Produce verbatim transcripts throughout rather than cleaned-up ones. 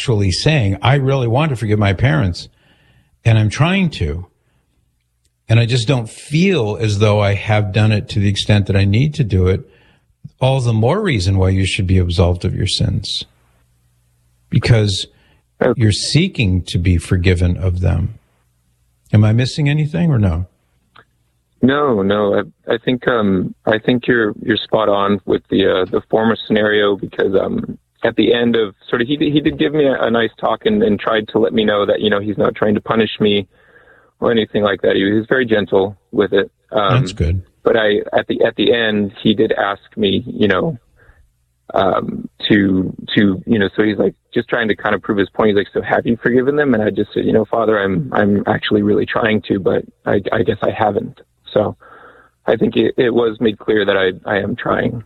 actually saying, I really want to forgive my parents, and I'm trying to, and I just don't feel as though I have done it to the extent that I need to do it, all the more reason why you should be absolved of your sins. Because okay. You're seeking to be forgiven of them. Am I missing anything or no? No, no. I, I think um, I think you're you're spot on with the uh, the former scenario, because um, at the end of sort of he did, he did give me a, a nice talk and, and tried to let me know that, you know, he's not trying to punish me or anything like that. He was very gentle with it. Um, That's good. But I at the at the end he did ask me, you know, um, to to you know, so he's like just trying to kind of prove his point. He's like, so have you forgiven them? And I just said, you know, Father, I'm I'm actually really trying to, but I, I guess I haven't. So I think it, it was made clear that I, I am trying.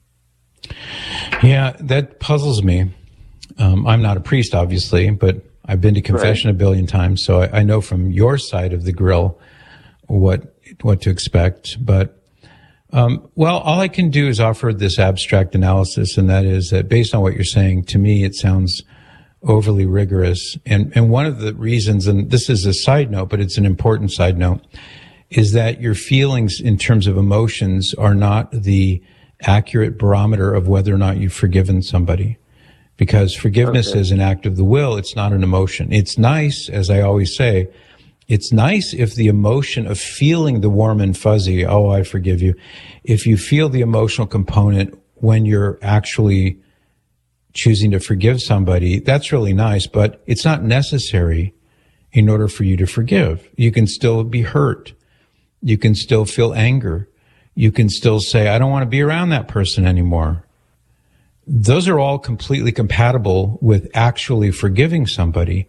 Yeah, that puzzles me. Um, I'm not a priest, obviously, but I've been to confession right. a billion times, so I, I know from your side of the grill what what to expect. But, um, well, all I can do is offer this abstract analysis, and that is that based on what you're saying, to me it sounds overly rigorous. And, and one of the reasons, and this is a side note, but it's an important side note, is that your feelings in terms of emotions are not the accurate barometer of whether or not you've forgiven somebody. Because forgiveness okay. is an act of the will. It's not an emotion. It's nice, as I always say, it's nice if the emotion of feeling the warm and fuzzy, oh, I forgive you, if you feel the emotional component when you're actually choosing to forgive somebody, that's really nice, but it's not necessary in order for you to forgive. You can still be hurt. You can still feel anger. You can still say, I don't want to be around that person anymore. Those are all completely compatible with actually forgiving somebody.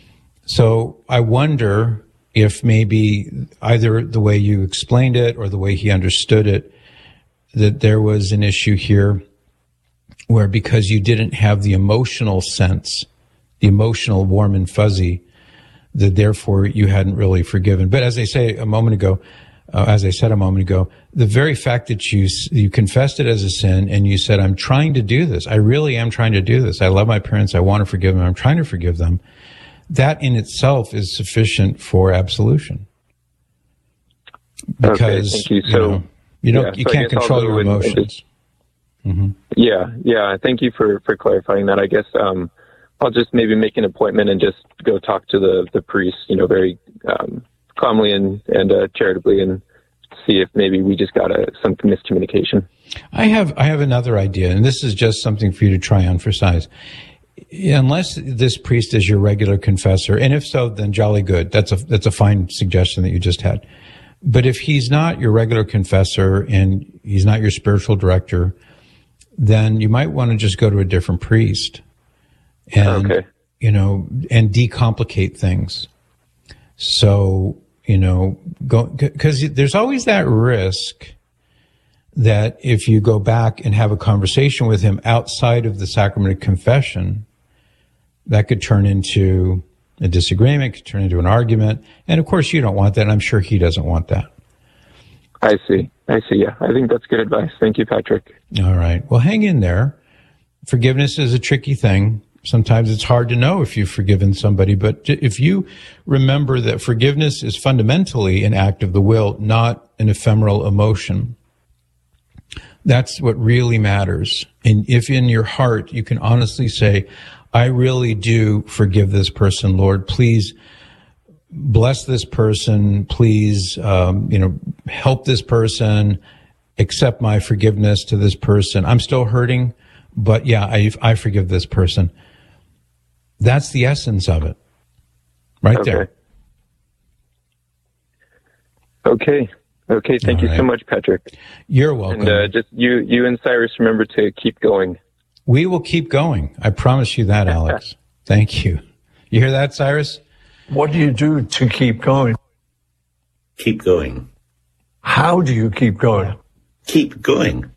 So I wonder if maybe either the way you explained it or the way he understood it, that there was an issue here where because you didn't have the emotional sense, the emotional warm and fuzzy, that therefore you hadn't really forgiven. But as I say a moment ago, uh, as I said a moment ago, the very fact that you you confessed it as a sin and you said, I'm trying to do this. I really am trying to do this. I love my parents. I want to forgive them. I'm trying to forgive them. That in itself is sufficient for absolution. Because, okay, thank you. So, you know, you don't, yeah, you so can't control your emotions. Mm-hmm. Yeah, yeah. Thank you for, for clarifying that. I guess um, I'll just maybe make an appointment and just go talk to the, the priest, you know, very um, calmly and, and uh, charitably, and see if maybe we just got a, some miscommunication. I have I have another idea, and this is just something for you to try on for size. Unless this priest is your regular confessor, and if so, then jolly good. That's a that's a fine suggestion that you just had. But if he's not your regular confessor and he's not your spiritual director, then you might want to just go to a different priest and, okay. you know, and decomplicate things. So, you know, go, because there's always that risk that if you go back and have a conversation with him outside of the sacrament of confession, that could turn into a disagreement, could turn into an argument. And of course, you don't want that. And I'm sure he doesn't want that. I see. I see. Yeah. I think that's good advice. Thank you, Patrick. All right. Well, hang in there. Forgiveness is a tricky thing. Sometimes it's hard to know if you've forgiven somebody, but if you remember that forgiveness is fundamentally an act of the will, not an ephemeral emotion, that's what really matters. And if in your heart you can honestly say, I really do forgive this person, Lord, please bless this person, please, um, you know, help this person, accept my forgiveness to this person. I'm still hurting, but yeah, I, I forgive this person. That's the essence of it, right okay. there. Okay. Okay. Thank All you right. so much, Patrick. You're welcome. And uh, just you, you and Cyrus, remember to keep going. We will keep going. I promise you that, Alex. Thank you. You hear that, Cyrus? What do you do to keep going? Keep going. How do you keep going? Keep going.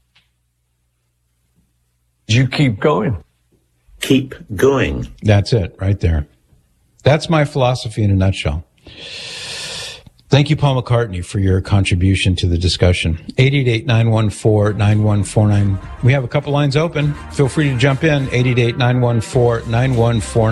You keep going. Keep going. That's it, right there. That's my philosophy in a nutshell. Thank you, Paul McCartney, for your contribution to the discussion. eight eight eight, nine one four, nine one four nine. We have a couple lines open. Feel free to jump in. eight eight eight, nine one four, nine one four nine.